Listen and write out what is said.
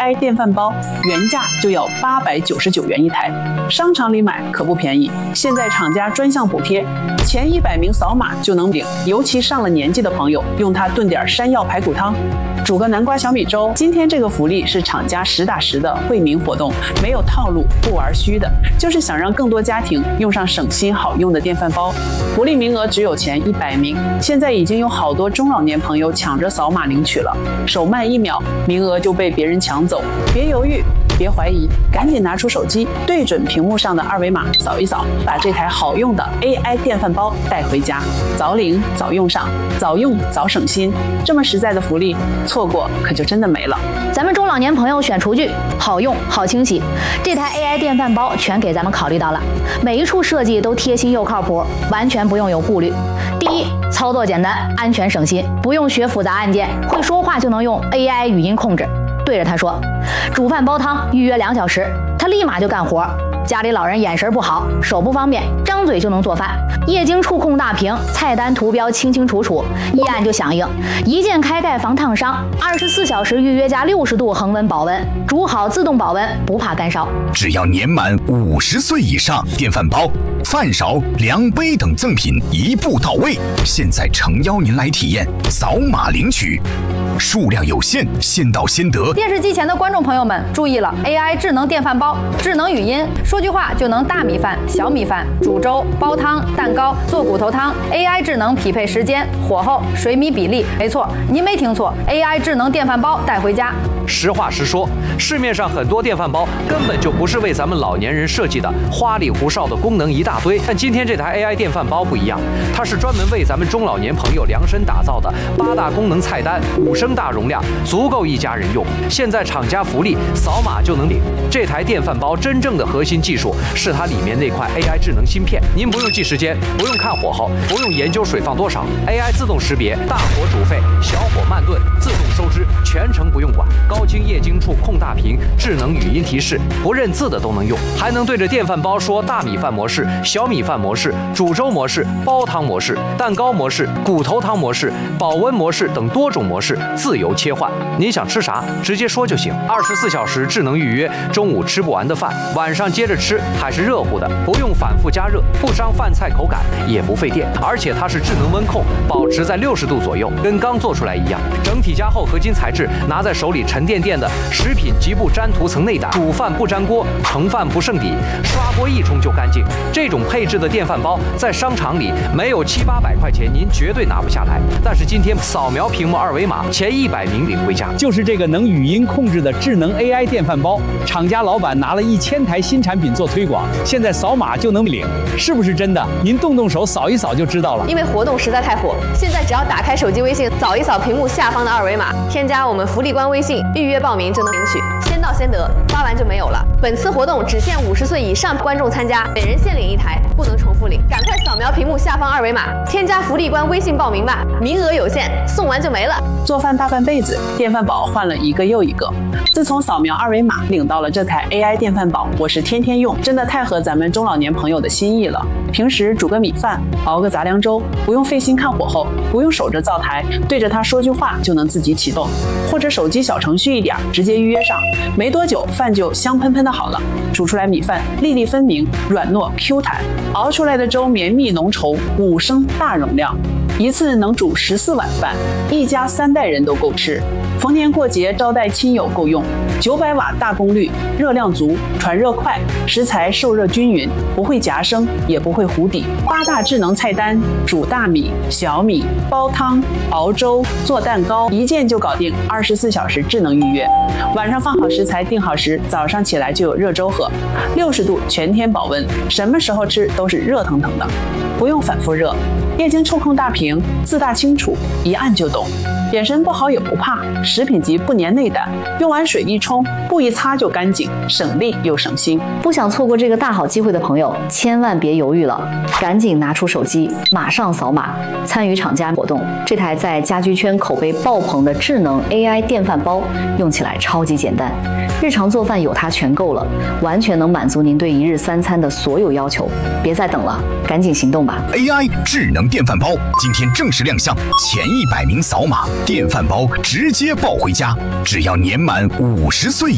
AI 电饭煲原价就要899元一台，商场里买可不便宜。现在厂家专项补贴，前100名扫码就能领。尤其上了年纪的朋友，用它炖点山药排骨汤，煮个南瓜小米粥。今天这个福利是厂家实打实的惠民活动，没有套路，不玩虚的，就是想让更多家庭用上省心好用的电饭煲。福利名额只有前100名，现在已经有好多中老年朋友抢着扫码领取了，手慢1秒，名额就被别人抢走。别犹豫，别怀疑，赶紧拿出手机，对准屏幕上的二维码扫一扫，把这台好用的 AI 电饭煲带回家，早领早用上，早用早省心。这么实在的福利，错过可就真的没了。 咱们中老年朋友选厨具，好用好清洗，这台 AI 电饭煲全给咱们考虑到了，每一处设计都贴心又靠谱，完全不用有顾虑。第一，操作简单，安全省心，不用学复杂按键，会说话就能用 AI 语音控制，对着它说煮饭煲汤预约2小时，它立马就干活。家里老人眼神不好，手不方便，张嘴就能做饭。液晶触控大屏，菜单图标清清楚楚，一按就响应，一键开盖防烫伤，24小时预约加60度恒温保温，煮好自动保温，不怕干烧。 只要年满50岁以上，电饭煲、饭勺、量杯等赠品一步到位。现在诚邀您来体验，扫码领取。数量有限，先到先得。 电视机前的观众朋友们注意了 ，AI 智能电饭煲，智能语音，说句话就能大米饭、小米饭、煮粥、煲汤、蛋糕、做骨头汤。AI 智能匹配时间、火候、水米比例，没错，您没听错 ，AI 智能电饭煲带回家。 实话实说，市面上很多电饭煲根本就不是为咱们老年人设计的，花里胡哨的功能一大堆。但今天这台 AI 电饭煲不一样，它是专门为咱们中老年朋友量身打造的，8大功能菜单，5升大容量，足够一家人用。现在厂家福利，扫码就能领。这台电饭煲真正的核心技术是它里面那块 AI 智能芯片，您不用记时间，不用看火候，不用研究水放多少 ，AI 自动识别，大火煮沸，小火慢炖，自动收汁，全程不用管。高清液晶触控大屏，智能语音提示，不认字的都能用，还能对着电饭煲说大米饭模式、小米饭模式、煮粥模式、煲汤模式、蛋糕模式、骨头汤模式、保温模式等多种模式自由切换。您想吃啥，直接说就行。24小时智能预约，中午吃不完的饭，晚上接着吃还是热乎的，不用反复加热，不伤饭菜口感，也不费电，而且它是智能温控，保持在60度左右，跟刚做出来一样。整体加厚合金材质，拿在手里沉甸甸的，食品极不粘涂层内胆，煮饭不粘锅，盛饭不剩底，刷锅一冲就干净。这种配置的电饭煲在商场里没有700-800块钱，您绝对拿不下来。但是今天扫描屏幕二维码，前100名领回家。 就是这个能语音控制的智能 AI 电饭煲，厂家老板拿了1000台新产品做推广，现在扫码就能领，是不是真的？您动动手扫一扫就知道了。 因为活动实在太火，现在只要打开手机微信，扫一扫屏幕下方的二维码，添加我们福利官微信，预约报名就能领取，先到先得，发完就没有了。本次活动只限50岁以上观众参加，每人限领1台，不能重复领。赶快扫描屏幕下方二维码，添加福利官微信报名吧，名额有限，送完就没了。 做饭大半辈子，电饭煲换了一个又一个。自从扫描二维码领到了这台 AI 电饭煲，我是天天用，真的太合咱们中老年朋友的心意了。平时煮个米饭，熬个杂粮粥，不用费心看火候，不用守着灶台，对着它说句话就能自己启动，或者手机小程序一点，直接预约上，没多久饭就香喷喷的好了。煮出来米饭粒粒分明，软糯 Q 弹，熬出来的粥绵密浓稠，5升大容量，一次能煮14碗饭，一家3代人都够吃。逢年过节招待亲友够用，900瓦大功率，热量足，传热快，食材受热均匀，不会夹生，也不会糊底。8大智能菜单，煮大米、小米、煲汤、熬粥、做蛋糕，一键就搞定，24小时智能预约。晚上放好食材，定好时，早上起来就有热粥喝，60度全天保温，什么时候吃都是热腾腾的，不用反复热。液晶触控大屏，字大清楚，一按就懂。眼神不好也不怕，食品级不粘内胆，用完水一冲，布一擦就干净，省力又省心。 不想错过这个大好机会的朋友，千万别犹豫了，赶紧拿出手机，马上扫码参与厂家活动。这台在家居圈口碑爆棚的智能 AI 电饭煲，用起来超级简单，日常做饭有它全够了，完全能满足您对1日3餐的所有要求。别再等了，赶紧行动吧 ！AI 智能电饭煲今天正式亮相，前100名扫码，电饭煲直接抱回家，只要年满50岁。